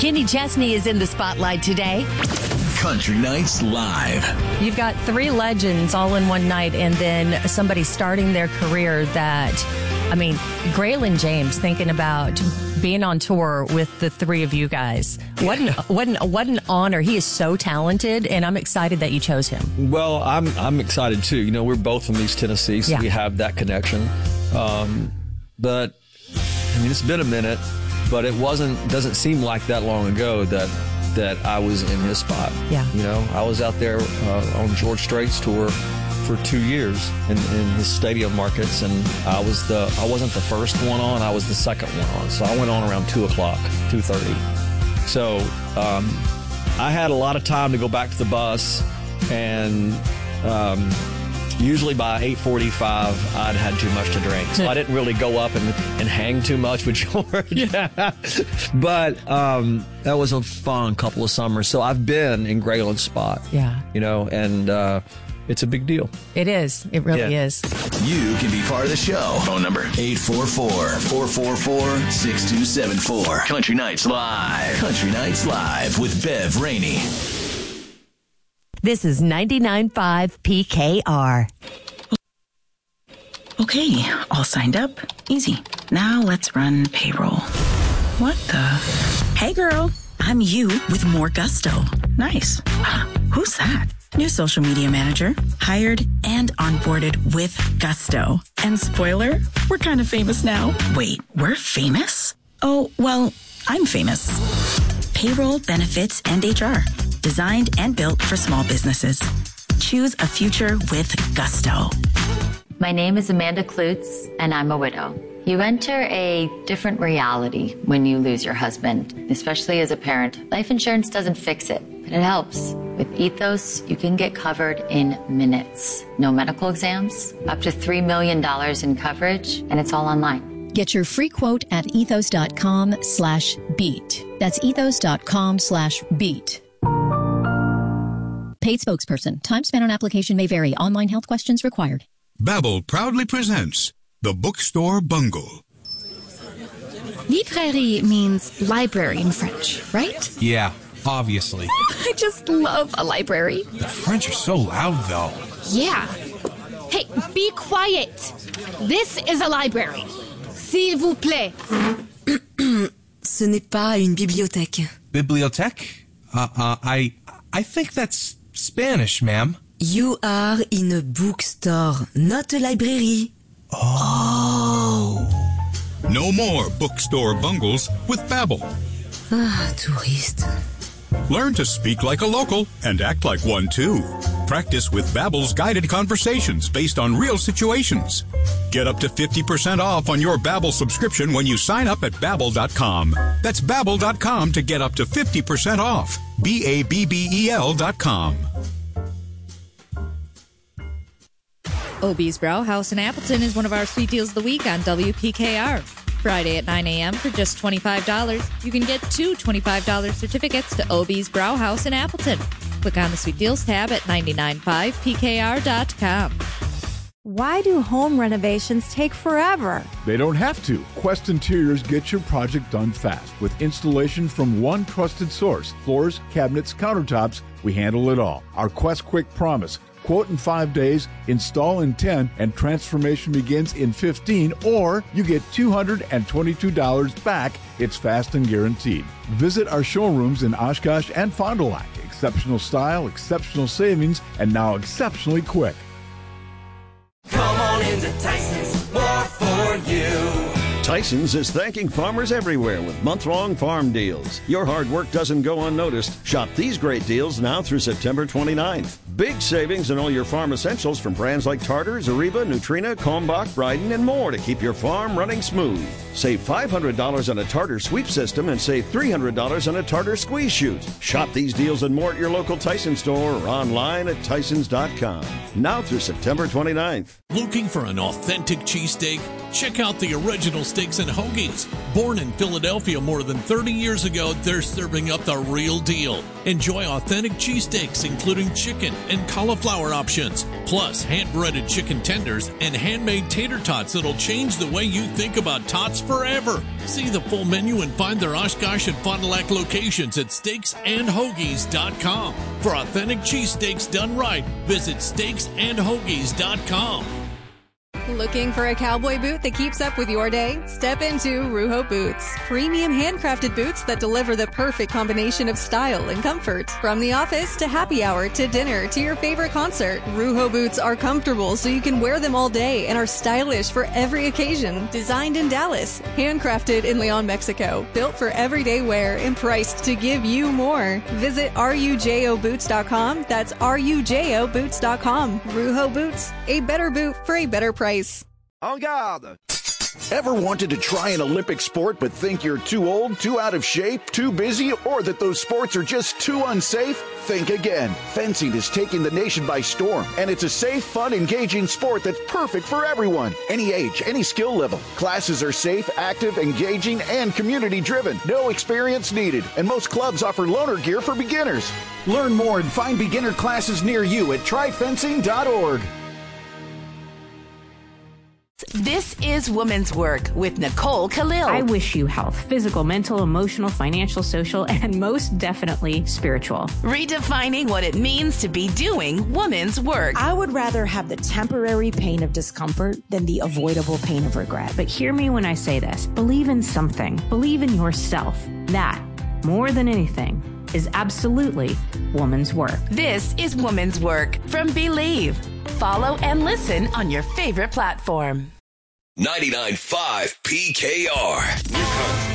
Kenny Chesney is in the spotlight today. Country Nights Live. You've got three legends all in one night, and then somebody starting their career that, Graylin James thinking about being on tour with the three of you guys. What an honor. He is so talented, and I'm excited that you chose him. Well, I'm excited too. You know, we're both from East Tennessee, so we have that connection. But it's been a minute, but doesn't seem like that long ago that I was in his spot. Yeah. You know, I was out there on George Strait's tour for 2 years in his stadium markets, and I wasn't the first one on, I was the second one on. So I went on around 2:30. So I had a lot of time to go back to the bus, and usually by 8:45, I'd had too much to drink. So I didn't really go up and hang too much with George. Yeah. But that was a fun couple of summers. So I've been in Graylin's spot. Yeah. You know, and it's a big deal. It is. It really is. You can be part of the show. Phone number 844-444-6274. Country Nights Live. Country Nights Live with Bev Rainey. This is 99.5 PKR. Okay, all signed up. Easy. Now let's run payroll. What the? Hey girl, I'm you with more gusto. Nice. Who's that? New social media manager, hired and onboarded with gusto. And spoiler, we're kind of famous now. Wait, we're famous? Oh, well, I'm famous. Payroll, benefits, and HR. Designed and built for small businesses. Choose a future with gusto. My name is Amanda Klutz, and I'm a widow. You enter a different reality when you lose your husband, especially as a parent. Life insurance doesn't fix it, but it helps. With Ethos, you can get covered in minutes. No medical exams, up to $3 million in coverage, and it's all online. Get your free quote at ethos.com/beat. That's ethos.com/beat. Paid spokesperson. Time spent on application may vary. Online health questions required. Babbel proudly presents The Bookstore Bungle. Librairie means library in French, right? Yeah, obviously. I just love a library. The French are so loud, though. Yeah. Hey, be quiet. This is a library. S'il vous plaît. Ce n'est pas une bibliothèque. Bibliothèque? I think that's Spanish, ma'am. You are in a bookstore, not a library. Oh. No more bookstore bungles with Babbel. Touriste. Learn to speak like a local and act like one too. Practice with Babbel's guided conversations based on real situations. Get up to 50% off on your Babbel subscription when you sign up at Babbel.com. That's Babbel.com to get up to 50% off. Babbel.com. Obie's Brauhaus in Appleton is one of our sweet deals of the week on WPKR. Friday at 9 a.m. for just $25, you can get 2 $25 certificates to Obie's Brauhaus in Appleton. Click on the Sweet Deals tab at 995pkr.com. Why do home renovations take forever? They don't have to. Quest Interiors gets your project done fast with installation from one trusted source. Floors, cabinets, countertops, we handle it all. Our Quest Quick Promise. Quote in 5 days, install in 10, and transformation begins in 15, or you get $222 back. It's fast and guaranteed. Visit our showrooms in Oshkosh and Fond du Lac. Exceptional style, exceptional savings, and now exceptionally quick. Come on into Tyson's, more for you. Tyson's is thanking farmers everywhere with month-long farm deals. Your hard work doesn't go unnoticed. Shop these great deals now through September 29th. Big savings in all your farm essentials from brands like Tartar, Zariba, Nutrina, Kalmbach, Bryden, and more to keep your farm running smooth. Save $500 on a Tartar sweep system and save $300 on a Tartar squeeze chute. Shop these deals and more at your local Tyson store or online at Tysons.com. Now through September 29th. Looking for an authentic cheesesteak? Check out the original Steaks and Hoagies. Born in Philadelphia more than 30 years ago, they're serving up the real deal. Enjoy authentic cheesesteaks, including chicken and cauliflower options, plus hand-breaded chicken tenders and handmade tater tots that'll change the way you think about tots forever. See the full menu and find their Oshkosh and Fond du Lac locations at steaksandhoagies.com. For authentic cheesesteaks done right, visit steaksandhoagies.com. Looking for a cowboy boot that keeps up with your day? Step into Ruho Boots. Premium handcrafted boots that deliver the perfect combination of style and comfort. From the office to happy hour to dinner to your favorite concert, Ruho Boots are comfortable so you can wear them all day and are stylish for every occasion. Designed in Dallas, handcrafted in Leon, Mexico. Built for everyday wear and priced to give you more. Visit rujoboots.com. That's rujoboots.com. Ruho Boots, a better boot for a better price. En garde! Ever wanted to try an Olympic sport but think you're too old, too out of shape, too busy, or that those sports are just too unsafe? Think again. Fencing is taking the nation by storm, and it's a safe, fun, engaging sport that's perfect for everyone. Any age, any skill level. Classes are safe, active, engaging, and community-driven. No experience needed, and most clubs offer loaner gear for beginners. Learn more and find beginner classes near you at tryfencing.org. This is Woman's Work with Nicole Khalil. I wish you health, physical, mental, emotional, financial, social, and most definitely spiritual. Redefining what it means to be doing woman's work. I would rather have the temporary pain of discomfort than the avoidable pain of regret. But hear me when I say this. Believe in something. Believe in yourself. That, more than anything, is absolutely woman's work. This is Woman's Work from Believe. Follow and listen on your favorite platform. 99.5 PKR.